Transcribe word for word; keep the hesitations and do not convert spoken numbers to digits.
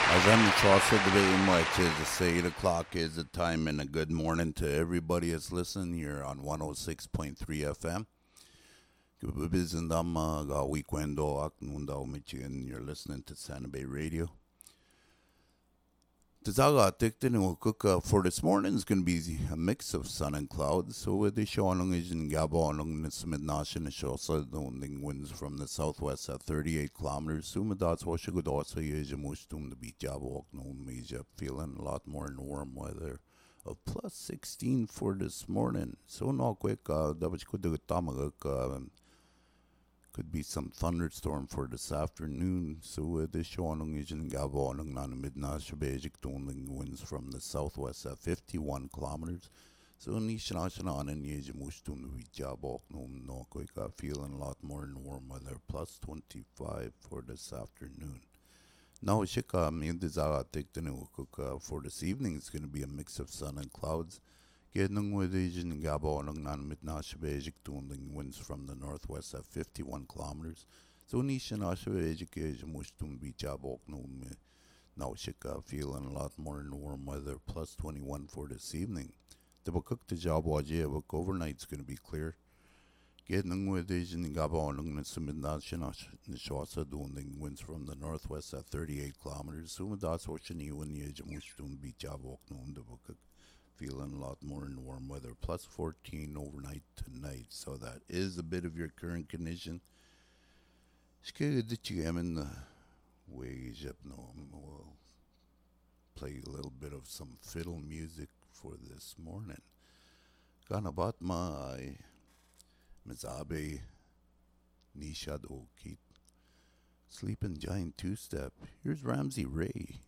As I'm Chaucer debating much as to say eight o'clock is the time and a good morning to everybody that's listening here on one oh six point three F M. Kubibizindama ga weekendo aknunda Michigan. You're listening to Santa Bay Radio. Tazaga tiktin cook for this morning is going to be a mix of sun and clouds. So with the show on is in Gabo along the Smidnashin show so the winds from the southwest at thirty-eight kilometers. Sumadat's Washagood also is a mustum the beach job walk no major feeling a lot more in warm weather of plus sixteen for this morning. So no quick uh that could do tamagak could be some thunderstorm for this afternoon. So uh, this show on Asian Gabo on midnight Shabajik toning winds from the southwest at fifty-one kilometers. So Nishanashanan and Yajamustum Vijabok no no quick uh, feeling a lot more in warm weather plus twenty-five for this afternoon. Now Shika Mindizaga Tiktanu cook for this evening it's gonna be a mix of sun and clouds. Getting with Asian Gabo and non midnashbejik tuning winds from the northwest at fifty-one kilometers. So Nishan Ashbejik is Mushtum Bichabok no now Shika feeling a lot more in warm weather plus twenty-one for this evening. The Bakuk the Jabwaji book overnight's gonna be clear. Getting with Asian Gabo and Midnashan Nishwasa doing winds from the northwest at thirty-eight kilometers. Sumadas Ocean when the Mushtum Bichabok no the Bakuk. Feeling a lot more in warm weather, plus fourteen overnight tonight. So that is a bit of your current condition. I'm in the ways up now. We'll play a little bit of some fiddle music for this morning. Ganabat my Mizabe Nishad Okit. Sleeping Giant two step. Here's Ramsey Ray.